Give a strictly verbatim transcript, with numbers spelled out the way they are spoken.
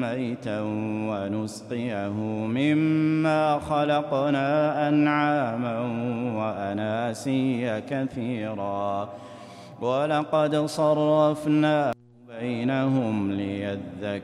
ميتا ونسقيه مما خلقنا أنعاما وأناسيا كثيرا ولقد صرفنا بينهم ليذكروا